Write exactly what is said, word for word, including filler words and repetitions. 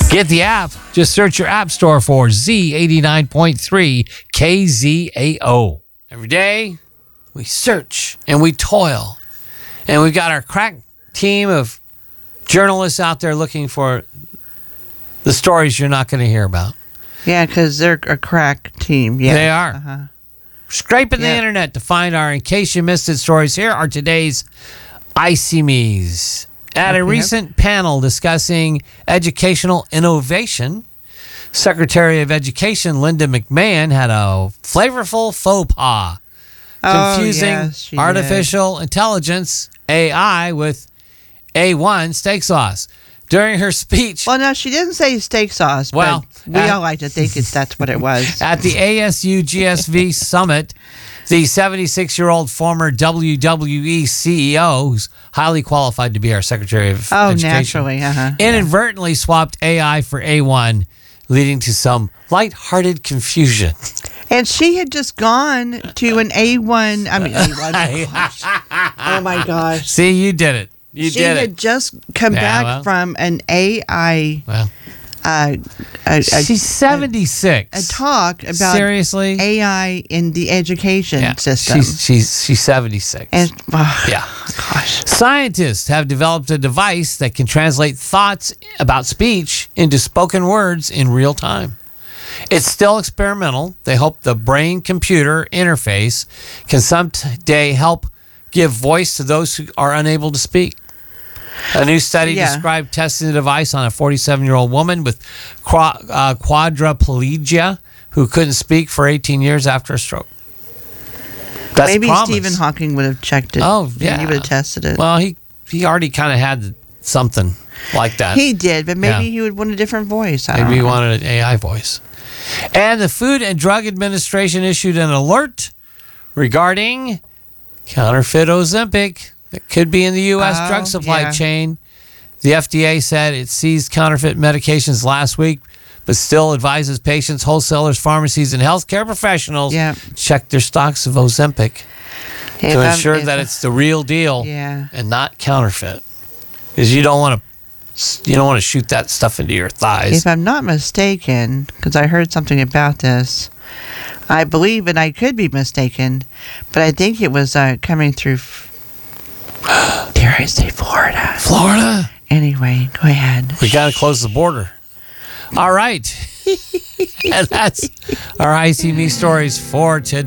Get the app. Just search your app store for Z eighty-nine point three K Z A O. Every day, we search and we toil. And we've got our crack team of journalists out there looking for the stories you're not going to hear about. Yeah, because they're a crack team. Yeah, They are. Uh-huh. Scraping Yeah. the internet to find our In Case You Missed It stories. Here are today's Icy Me's. At a Okay. recent panel discussing educational innovation, Secretary of Education Linda McMahon had a flavorful faux pas, Oh, confusing yes, she did. artificial intelligence, A I, with A one steak sauce. During her speech Well, no, she didn't say steak sauce. Well, but we at- all like to think it's that's what it was. at the A S U G S V Summit, the seventy-six-year-old former W W E C E O, who's highly qualified to be our Secretary of Oh, Education, naturally, uh-huh. inadvertently swapped A I for A one, leading to some lighthearted confusion. And she had just gone to an A one. I mean, A one. Oh my gosh. See, you did it. You She did had it. just come Yeah, back well. from an A I Well, uh, a, a, she's seventy-six. a talk about Seriously? A I in the education Yeah, system. She's, she's, she's seventy-six. and oh, yeah. gosh. Scientists have developed a device that can translate thoughts about speech into spoken words in real time. It's still experimental. They hope the brain-computer interface can someday help give voice to those who are unable to speak. A new study Yeah. described testing the device on a forty-seven-year-old woman with qua- uh, quadriplegia who couldn't speak for eighteen years after a stroke. That's Maybe promise. Stephen Hawking would have checked it. Oh, and yeah. He would have tested it. Well, he he already kind of had something like that. he did, but maybe Yeah. he would want a different voice. I Maybe don't he know. wanted an A I voice. And the Food and Drug Administration issued an alert regarding counterfeit Ozempic that could be in the U S Oh, drug supply yeah. chain. The F D A said it seized counterfeit medications last week, but still advises patients, wholesalers, pharmacies, and healthcare professionals Yeah. check their stocks of Ozempic If to I'm- ensure if- that it's the real deal Yeah. and not counterfeit. Because you don't want to you don't want to shoot that stuff into your thighs. If I'm not mistaken, because I heard something about this, I believe, and I could be mistaken, but I think it was uh, coming through, f- dare I say, Florida. Florida. Anyway, go ahead. We got to close the border. All right. And that's our I C Me stories for today.